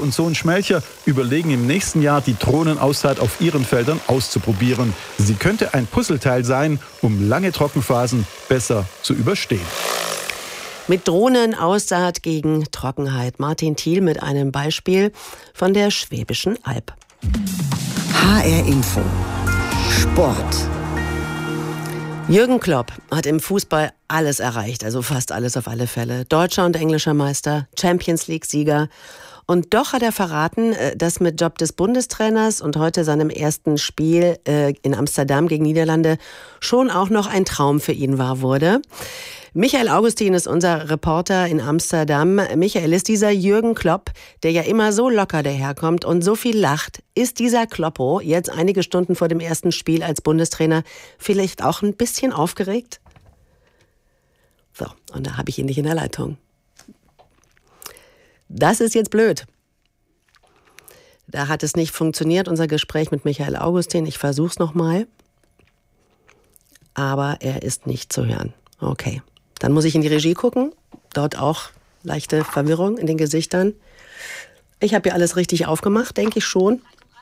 und Sohn Schmelcher überlegen im nächsten Jahr, die Drohnenaussaat auf ihren Feldern auszuprobieren. Sie könnte ein Puzzleteil sein, um lange Trockenphasen besser zu überstehen. Mit Drohnenaussaat gegen Trockenheit. Martin Thiel mit einem Beispiel von der Schwäbischen Alb. HR Info. Sport. Jürgen Klopp hat im Fußball alles erreicht, also fast alles auf alle Fälle. Deutscher und englischer Meister, Champions-League-Sieger. Und doch hat er verraten, dass mit Job des Bundestrainers und heute seinem ersten Spiel in Amsterdam gegen Niederlande schon auch noch ein Traum für ihn wahr wurde. Michael Augustin ist unser Reporter in Amsterdam. Michael, ist dieser Jürgen Klopp, der ja immer so locker daherkommt und so viel lacht, ist dieser Kloppo jetzt einige Stunden vor dem ersten Spiel als Bundestrainer vielleicht auch ein bisschen aufgeregt? So, und da habe ich ihn nicht in der Leitung. Das ist jetzt blöd. Da hat es nicht funktioniert, unser Gespräch mit Michael Augustin. Ich versuche es nochmal. Aber er ist nicht zu hören. Okay. Dann muss ich in die Regie gucken. Dort auch leichte Verwirrung in den Gesichtern. Ich habe hier alles richtig aufgemacht, denke ich schon.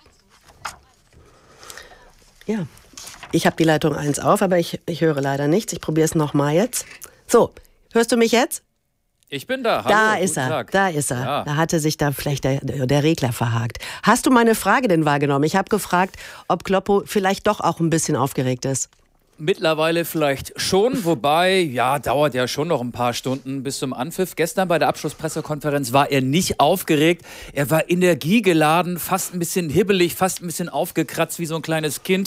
Ja, ich habe die Leitung 1 auf, aber ich höre leider nichts. Ich probiere es nochmal jetzt. So, hörst du mich jetzt? Ich bin da. Hallo, da ist er, Tag. da ist er. Ja. Da hatte sich da vielleicht der Regler verhakt. Hast du meine Frage denn wahrgenommen? Ich habe gefragt, ob Kloppo vielleicht doch auch ein bisschen aufgeregt ist. Mittlerweile vielleicht schon, wobei, ja, dauert ja schon noch ein paar Stunden bis zum Anpfiff. Gestern bei der Abschlusspressekonferenz war er nicht aufgeregt. Er war energiegeladen, fast ein bisschen hibbelig, fast ein bisschen aufgekratzt wie so ein kleines Kind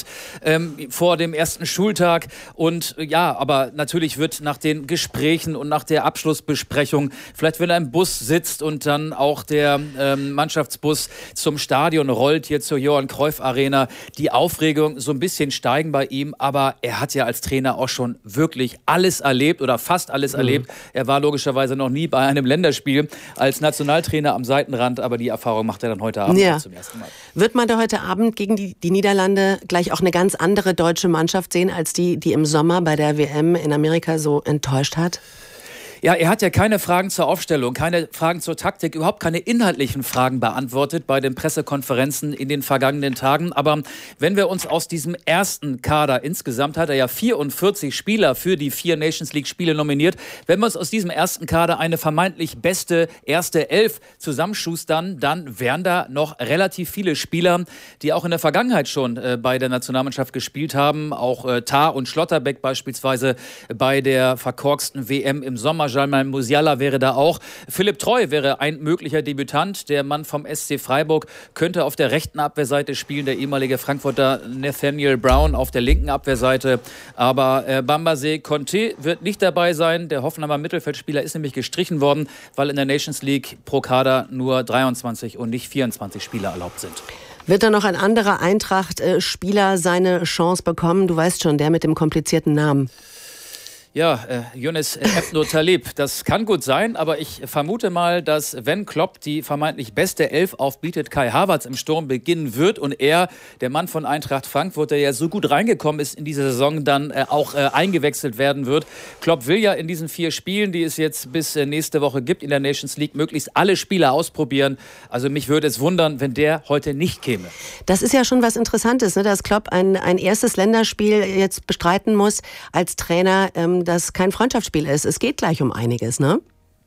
vor dem ersten Schultag. Und ja, aber natürlich wird nach den Gesprächen und nach der Abschlussbesprechung, vielleicht wenn er im Bus sitzt und dann auch der Mannschaftsbus zum Stadion rollt, hier zur Johann Cruyff Arena, die Aufregung so ein bisschen steigen bei ihm. Aber er hat ja als Trainer auch schon wirklich alles erlebt oder fast alles erlebt. Er war logischerweise noch nie bei einem Länderspiel als Nationaltrainer am Seitenrand, aber die Erfahrung macht er dann heute Abend zum ersten Mal. Wird man da heute Abend gegen die Niederlande gleich auch eine ganz andere deutsche Mannschaft sehen, als die im Sommer bei der WM in Amerika so enttäuscht hat? Ja, er hat ja keine Fragen zur Aufstellung, keine Fragen zur Taktik, überhaupt keine inhaltlichen Fragen beantwortet bei den Pressekonferenzen in den vergangenen Tagen. Aber wenn wir uns aus diesem ersten Kader, insgesamt hat er ja 44 Spieler für die 4 Nations League Spiele nominiert, wenn wir uns aus diesem ersten Kader eine vermeintlich beste erste Elf zusammenschustern, dann wären da noch relativ viele Spieler, die auch in der Vergangenheit schon bei der Nationalmannschaft gespielt haben. Auch Tah und Schlotterbeck beispielsweise bei der verkorksten WM im Sommer. Jamal Musiala wäre da auch. Philipp Treu wäre ein möglicher Debütant. Der Mann vom SC Freiburg könnte auf der rechten Abwehrseite spielen. Der ehemalige Frankfurter Nathaniel Brown auf der linken Abwehrseite. Aber Bambasé Conté wird nicht dabei sein. Der Hoffenheimer Mittelfeldspieler ist nämlich gestrichen worden, weil in der Nations League pro Kader nur 23 und nicht 24 Spieler erlaubt sind. Wird da noch ein anderer Eintracht-Spieler seine Chance bekommen? Du weißt schon, der mit dem komplizierten Namen. Ja, Younes Ebno Talib, das kann gut sein, aber ich vermute mal, dass wenn Klopp die vermeintlich beste Elf aufbietet, Kai Havertz im Sturm beginnen wird und er, der Mann von Eintracht Frankfurt, der ja so gut reingekommen ist in diese Saison, dann auch eingewechselt werden wird. Klopp will ja in diesen 4 Spielen, die es jetzt bis nächste Woche gibt in der Nations League, möglichst alle Spieler ausprobieren. Also mich würde es wundern, wenn der heute nicht käme. Das ist ja schon was Interessantes, ne? Dass Klopp ein erstes Länderspiel jetzt bestreiten muss als Trainer, das kein Freundschaftsspiel ist. Es geht gleich um einiges, ne?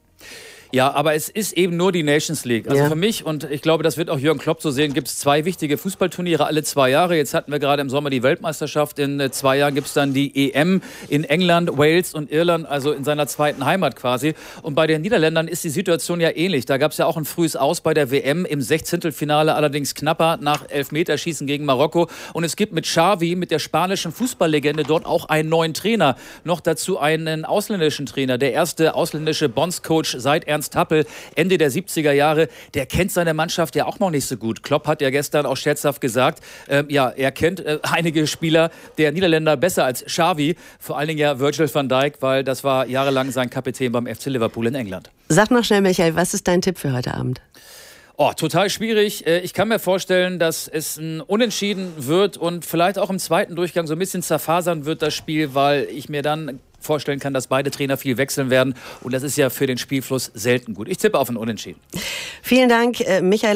Ja, aber es ist eben nur die Nations League. Also für mich, und ich glaube, das wird auch Jürgen Klopp so sehen, gibt es 2 wichtige Fußballturniere alle 2 Jahre. Jetzt hatten wir gerade im Sommer die Weltmeisterschaft. In 2 Jahren gibt es dann die EM in England, Wales und Irland, also in seiner zweiten Heimat quasi. Und bei den Niederländern ist die Situation ja ähnlich. Da gab es ja auch ein frühes Aus bei der WM im 16. allerdings knapper nach Elfmeterschießen gegen Marokko. Und es gibt mit Xavi, mit der spanischen Fußballlegende, dort auch einen neuen Trainer. Noch dazu einen ausländischen Trainer. Der erste ausländische Bondscoach seit Ernst Happel, Ende der 70er Jahre, der kennt seine Mannschaft ja auch noch nicht so gut. Klopp hat ja gestern auch scherzhaft gesagt, er kennt einige Spieler der Niederländer besser als Xavi, vor allen Dingen ja Virgil van Dijk, weil das war jahrelang sein Kapitän beim FC Liverpool in England. Sag noch schnell, Michael, was ist dein Tipp für heute Abend? Oh, total schwierig. Ich kann mir vorstellen, dass es ein Unentschieden wird und vielleicht auch im zweiten Durchgang so ein bisschen zerfasern wird, das Spiel, weil ich mir dann vorstellen kann, dass beide Trainer viel wechseln werden. Und das ist ja für den Spielfluss selten gut. Ich tippe auf ein Unentschieden. Vielen Dank, Michael